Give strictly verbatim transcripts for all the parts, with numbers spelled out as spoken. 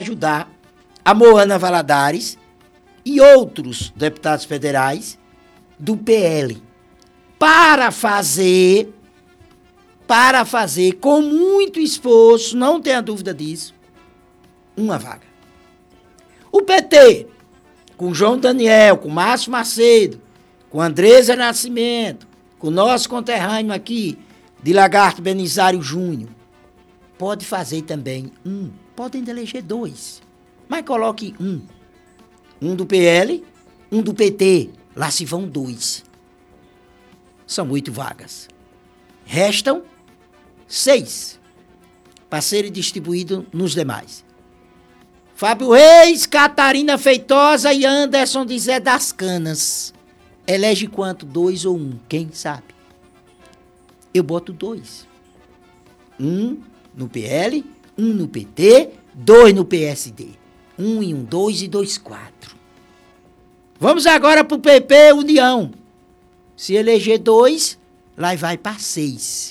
ajudar a Moana Valadares e outros deputados federais do P L para fazer, para fazer com muito esforço, não tenha dúvida disso, uma vaga. O P T, com João Daniel, com Márcio Macedo, com Andresa Nascimento, com o nosso conterrâneo aqui, de Lagarto Benizário Júnior, pode fazer também um, podem eleger dois, mas coloque um. Um do P L, um do P T, lá se vão dois. São oito vagas. Restam seis para serem distribuídos nos demais. Fábio Reis, Catarina Feitosa e Anderson de Zé das Canas. Elege quanto? Dois ou um? Quem sabe? Eu boto dois. Um no P L, um no P T, dois no P S D. Um e um, dois e dois, quatro. Vamos agora pro P P União. Se eleger dois, lá vai para seis.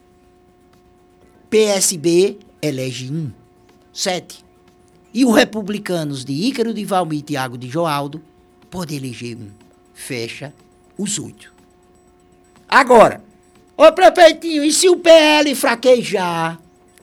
P S B elege um, sete. E os republicanos de Ícaro de Valmir e Tiago de Joaldo pode eleger um. Fecha os oito. Agora, ô prefeitinho, e se o P L fraquejar?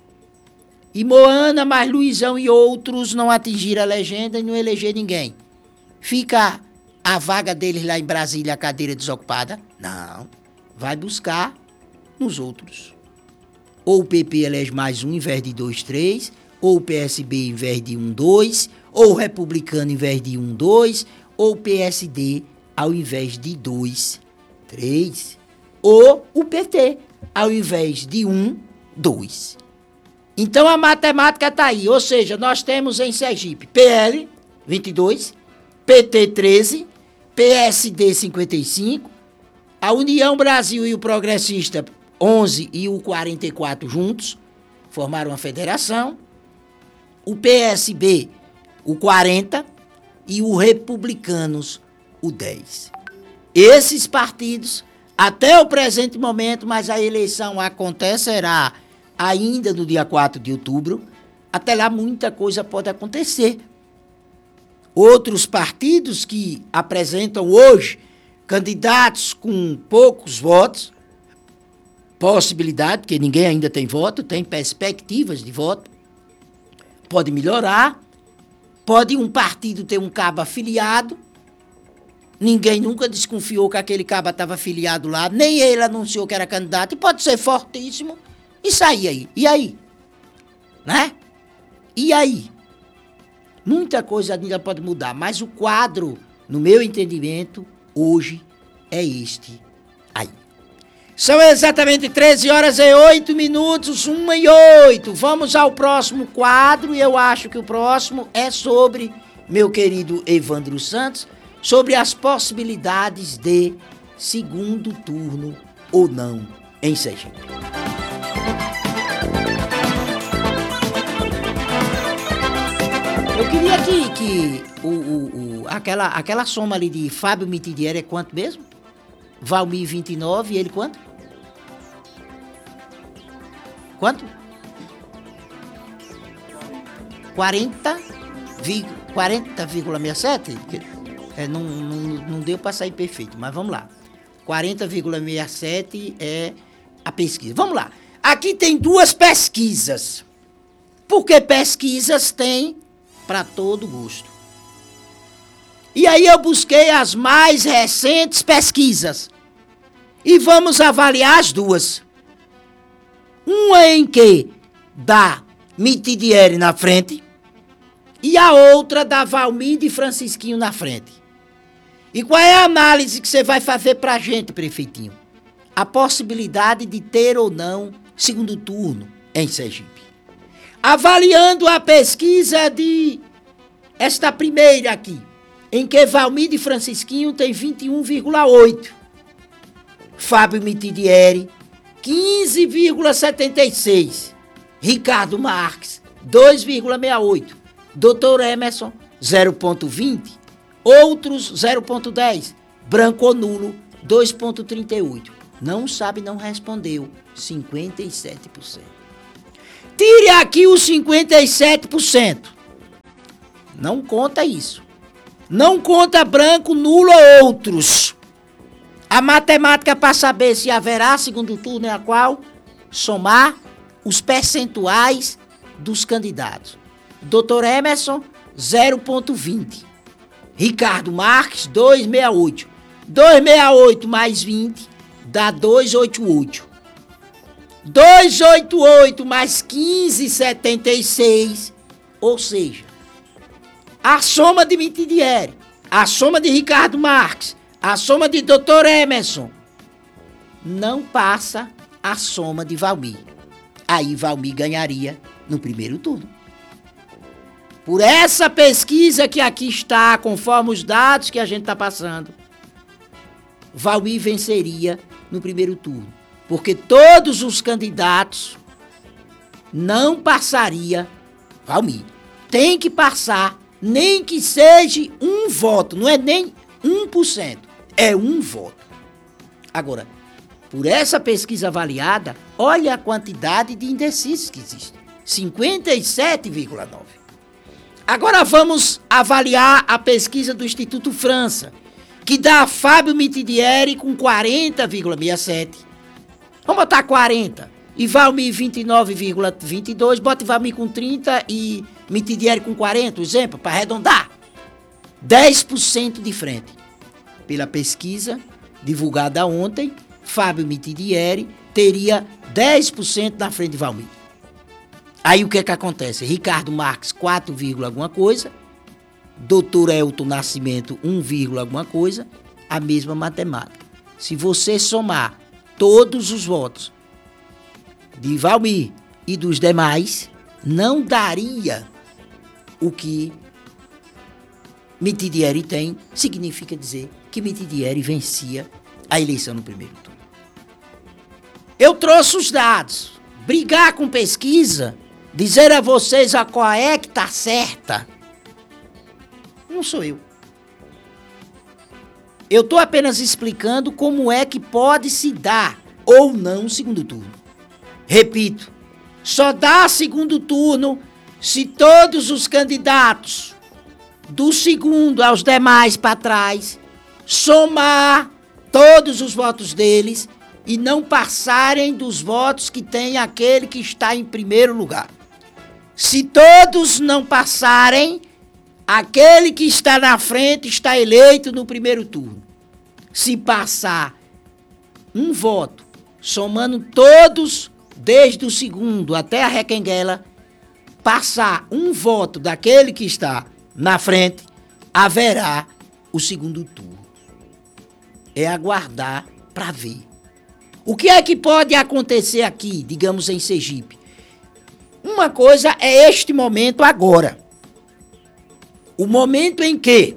E Moana, mais Luizão e outros não atingirem a legenda e não eleger ninguém? Fica a vaga deles lá em Brasília, a cadeira desocupada? Não. Vai buscar nos outros. Ou o P P elege mais um em vez de dois, três, ou o P S B em vez de um, dois, ou o republicano em vez de um, dois, ou o P S D ao invés de dois, três, ou o P T ao invés de um, dois. Então a matemática está aí, ou seja, nós temos em Sergipe P L, vinte e dois, P T, treze, P S D, cinquenta e cinco, a União Brasil e o Progressista, onze e o quarenta e quatro juntos, formaram uma federação, o P S B, o quarenta, e o Republicanos, o dez. Esses partidos, até o presente momento, mas a eleição acontecerá ainda no dia quatro de outubro, até lá muita coisa pode acontecer. Outros partidos que apresentam hoje candidatos com poucos votos, possibilidade, porque ninguém ainda tem voto, tem perspectivas de voto, pode melhorar, pode um partido ter um cabo afiliado, ninguém nunca desconfiou que aquele cabo estava afiliado lá, nem ele anunciou que era candidato, e pode ser fortíssimo, e sair aí. E aí? Né? E aí? Muita coisa ainda pode mudar, mas o quadro, no meu entendimento, hoje é este aí. São exatamente treze horas e oito minutos, uma e oito. Vamos ao próximo quadro, e eu acho que o próximo é sobre, meu querido Evandro Santos, sobre as possibilidades de segundo turno ou não em Sergipe. Eu queria que, que o, o, o, aquela, aquela soma ali de Fábio Mitidieri é quanto mesmo? Valmir vinte e nove e ele quanto? Quanto? quarenta vírgula sessenta e sete? É, não, não, não deu para sair perfeito, mas vamos lá. quarenta vírgula sessenta e sete é a pesquisa. Vamos lá. Aqui tem duas pesquisas. Porque pesquisas tem para todo gosto. E aí eu busquei as mais recentes pesquisas. E vamos avaliar as duas. Uma em que dá Mitidieri na frente e a outra dá Valmir de Francisquinho na frente. E qual é a análise que você vai fazer pra gente, prefeitinho? A possibilidade de ter ou não segundo turno em Sergipe. Avaliando a pesquisa de esta primeira aqui, em que Valmir de Francisquinho tem vinte e um vírgula oito. Fábio Mitidieri, quinze vírgula setenta e seis. Ricardo Marques, dois vírgula sessenta e oito. doutor Emerson, zero vírgula vinte. Outros, zero vírgula dez. Branco ou nulo, dois vírgula trinta e oito. Não sabe, não respondeu, cinquenta e sete por cento. Tire aqui os cinquenta e sete por cento. Não conta isso. Não conta branco, nulo ou outros. A matemática para saber se haverá segundo turno é a qual? Somar os percentuais dos candidatos. doutor Emerson, zero vírgula vinte. Ricardo Marques, dois vírgula sessenta e oito. dois vírgula sessenta e oito mais vinte dá duzentos e oitenta e oito. duzentos e oitenta e oito mais quinze vírgula setenta e seis, ou seja, a soma de Mitidieri, a soma de Ricardo Marques, a soma de doutor Emerson, não passa a soma de Valmir. Aí Valmir ganharia no primeiro turno. Por essa pesquisa que aqui está, conforme os dados que a gente está passando, Valmir venceria no primeiro turno. Porque todos os candidatos não passaria Valmir. Tem que passar, nem que seja um voto, não é nem um por cento, é um voto. Agora, por essa pesquisa avaliada, olha a quantidade de indecisos que existe, cinquenta e sete vírgula nove por cento. Agora vamos avaliar a pesquisa do Instituto França, que dá Fábio Mitidieri com quarenta vírgula sessenta e sete. Vamos botar quarenta. E Valmir vinte e nove vírgula vinte e dois. Bota Valmir com trinta e Mitidieri com quarenta, exemplo, para arredondar. dez por cento de frente. Pela pesquisa divulgada ontem, Fábio Mitidieri teria dez por cento na frente de Valmir. Aí o que é que acontece? Ricardo Marques, quatro, alguma coisa. doutor Elton Nascimento, um, alguma coisa. A mesma matemática. Se você somar todos os votos de Valmir e dos demais, não daria o que Mitidieri tem. Significa dizer que Mitidieri vencia a eleição no primeiro turno. Eu trouxe os dados. Brigar com pesquisa, dizer a vocês a qual é que tá certa, não sou eu. Eu estou apenas explicando como é que pode se dar ou não o segundo turno. Repito, só dá segundo turno se todos os candidatos, do segundo aos demais para trás, somar todos os votos deles e não passarem dos votos que tem aquele que está em primeiro lugar. Se todos não passarem, aquele que está na frente está eleito no primeiro turno. Se passar um voto, somando todos, desde o segundo até a requenguela, passar um voto daquele que está na frente, haverá o segundo turno. É aguardar para ver. O que é que pode acontecer aqui, digamos em Sergipe? Uma coisa é este momento agora. O momento em que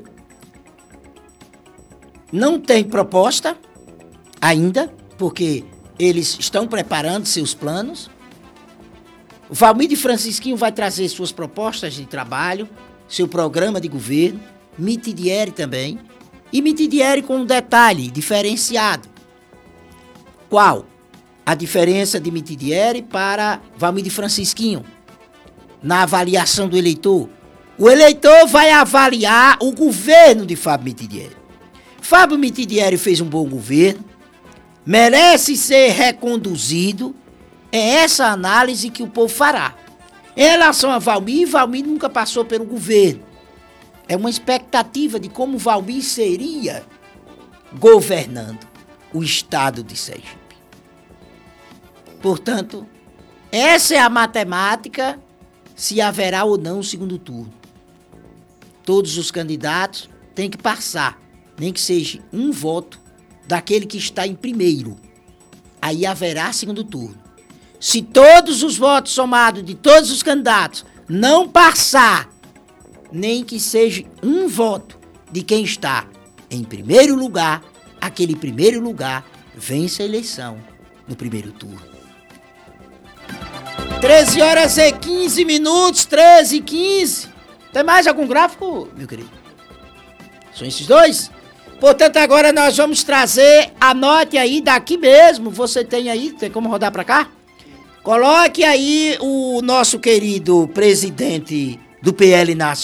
não tem proposta ainda, porque eles estão preparando seus planos. O Valmir de Francisquinho vai trazer suas propostas de trabalho, seu programa de governo, Mitidieri também, e Mitidieri com um detalhe diferenciado. Qual? A diferença de Mitidieri para Valmir de Francisquinho na avaliação do eleitor. O eleitor vai avaliar o governo de Fábio Mitidieri. Fábio Mitidieri fez um bom governo, merece ser reconduzido. É essa análise que o povo fará. Em relação a Valmir, Valmir nunca passou pelo governo. É uma expectativa de como Valmir seria governando o estado de Sergipe. Portanto, essa é a matemática, se haverá ou não o segundo turno. Todos os candidatos têm que passar, nem que seja um voto daquele que está em primeiro. Aí haverá segundo turno. Se todos os votos somados de todos os candidatos não passar, nem que seja um voto de quem está em primeiro lugar, aquele primeiro lugar vence a eleição no primeiro turno. treze horas e quinze minutos, treze e quinze. Tem mais algum gráfico, meu querido? São esses dois? Portanto, agora nós vamos trazer, anote aí daqui mesmo, você tem aí, tem como rodar para cá? Coloque aí o nosso querido presidente do P L Nacional.